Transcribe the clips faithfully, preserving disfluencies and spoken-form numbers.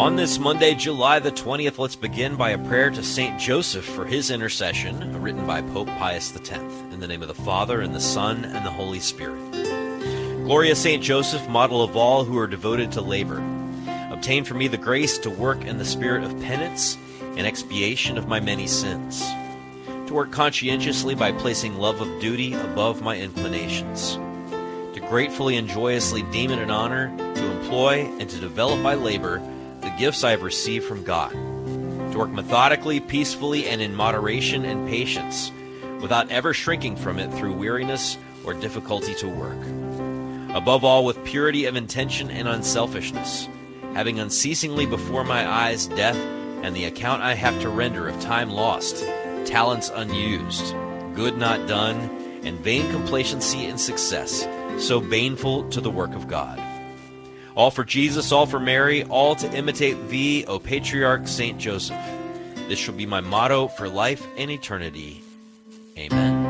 On this Monday, July the twentieth, let's begin by a prayer to Saint Joseph for his intercession, written by Pope Pius the tenth. In the name of the Father, and the Son, and the Holy Spirit. Gloria Saint Joseph, model of all who are devoted to labor, obtain for me the grace to work in the spirit of penance and expiation of my many sins, to work conscientiously by placing love of duty above my inclinations, to gratefully and joyously deem it an honor to employ and to develop by labor the gifts I have received from God, to work methodically, peacefully, and in moderation and patience, without ever shrinking from it through weariness or difficulty to work. Above all, with purity of intention and unselfishness, having unceasingly before my eyes death and the account I have to render of time lost, talents unused, good not done, and vain complacency in success, so baneful to the work of God. All for Jesus, all for Mary, all to imitate thee, O Patriarch Saint Joseph. This shall be my motto for life and eternity. Amen.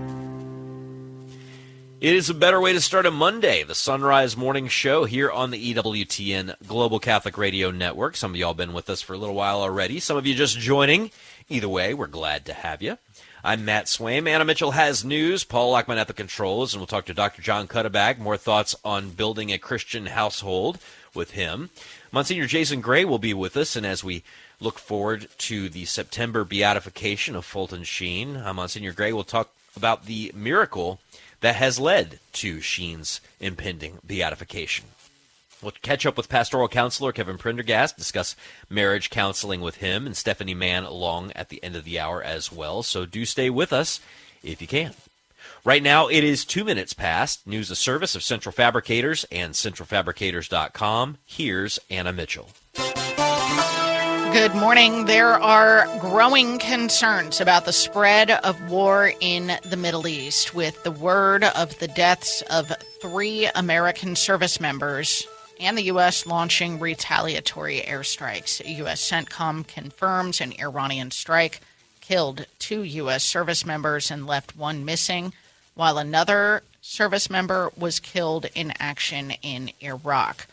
It is a better way to start a Monday, the Sunrise Morning Show here on the E W T N Global Catholic Radio Network. Some of y'all been with us for a little while already. Some of you just joining. Either way, we're glad to have you. I'm Matt Swaim. Anna Mitchell has news. Paul Lockman at the controls, and we'll talk to Doctor John Cuddeback. More thoughts on building a Christian household with him. Monsignor Jason Gray will be with us, and as we look forward to the September beatification of Fulton Sheen, uh, Monsignor Gray will talk about the miracle that has led to Sheen's impending beatification. We'll catch up with pastoral counselor Kevin Prendergast, discuss marriage counseling with him, and Stephanie Mann along at the end of the hour as well. So do stay with us if you can. Right now, it is two minutes past. News of service of Central Fabricators and central fabricators dot com. Here's Anna Mitchell. Good morning. There are growing concerns about the spread of war in the Middle East, with the word of the deaths of three American service members and the U S launching retaliatory airstrikes. U S CENTCOM confirms an Iranian strike killed two U S service members and left one missing, while another service member was killed in action in Iraq.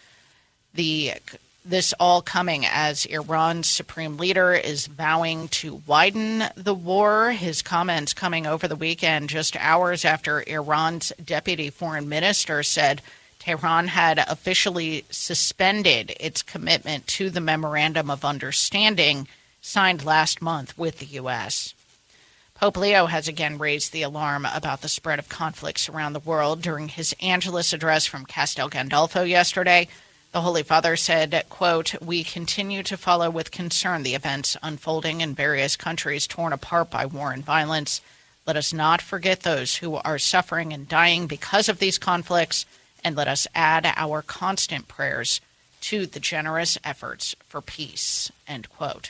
The This all coming as Iran's supreme leader is vowing to widen the war. His comments coming over the weekend, just hours after Iran's deputy foreign minister said Tehran had officially suspended its commitment to the Memorandum of Understanding signed last month with the U S. Pope Leo has again raised the alarm about the spread of conflicts around the world. During his Angelus address from Castel Gandolfo yesterday, the Holy Father said, quote, "We continue to follow with concern the events unfolding in various countries torn apart by war and violence. Let us not forget those who are suffering and dying because of these conflicts, and let us add our constant prayers to the generous efforts for peace," end quote.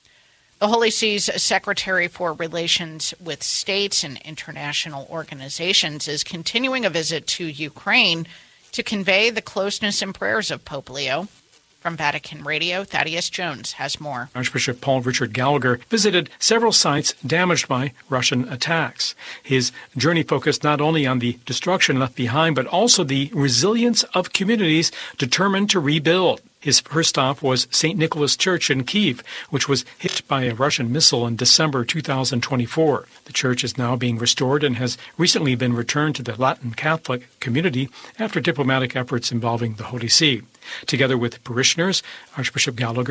The Holy See's Secretary for Relations with States and International Organizations is continuing a visit to Ukraine to convey the closeness and prayers of Pope Leo. From Vatican Radio, Thaddeus Jones has more. Archbishop Paul Richard Gallagher visited several sites damaged by Russian attacks. His journey focused not only on the destruction left behind, but also the resilience of communities determined to rebuild. His first stop was Saint Nicholas Church in Kyiv, which was hit by a Russian missile in December two thousand twenty-four. The church is now being restored and has recently been returned to the Latin Catholic community after diplomatic efforts involving the Holy See. Together with parishioners, Archbishop Gallagher